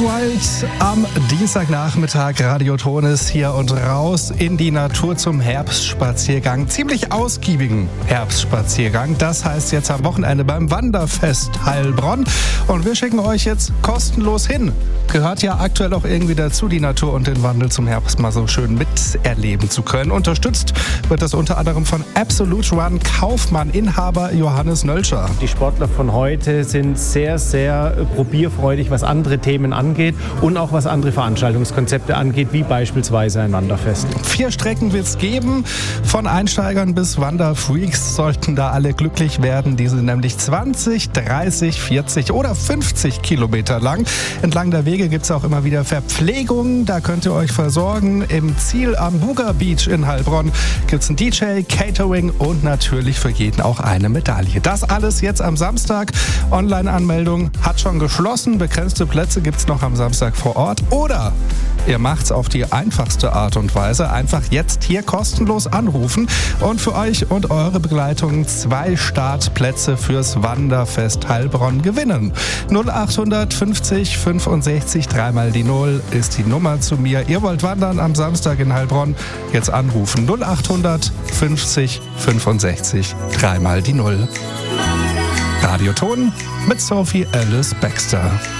Wild am Dienstagnachmittag. Radio Ton ist hier und raus in die Natur zum Herbstspaziergang. Ziemlich ausgiebigen Herbstspaziergang. Das heißt jetzt am Wochenende beim Wanderfest Heilbronn. Und wir schicken euch jetzt kostenlos hin. Gehört ja aktuell auch irgendwie dazu, die Natur und den Wandel zum Herbst mal so schön miterleben zu können. Unterstützt wird das unter anderem von Absolute Run Kaufmann, Inhaber Johannes Nölscher. Die Sportler von heute sind sehr, sehr probierfreudig, was andere Themen angeht und auch was andere Veranstaltungskonzepte angeht, wie beispielsweise ein Wanderfest. 4 Strecken wird es geben. Von Einsteigern bis Wanderfreaks sollten da alle glücklich werden. Die sind nämlich 20, 30, 40 oder 50 Kilometer lang. Entlang der Wege gibt es auch immer wieder Verpflegung. Da könnt ihr euch versorgen. Im Ziel am Buga Beach in Heilbronn gibt es einen DJ, Catering und natürlich für jeden auch eine Medaille. Das alles jetzt am Samstag. Online-Anmeldung hat schon geschlossen. Begrenzte Plätze gibt es noch am Samstag vor Ort. Oder ihr macht's auf die einfachste Art und Weise. Einfach jetzt hier kostenlos anrufen und für euch und eure Begleitung 2 Startplätze fürs Wanderfest Heilbronn gewinnen. 0850 65 3 mal die 0 ist die Nummer zu mir. Ihr wollt wandern am Samstag in Heilbronn? Jetzt anrufen. 0850 65 3 mal die 0. Radio Ton mit Sophie Alice Baxter.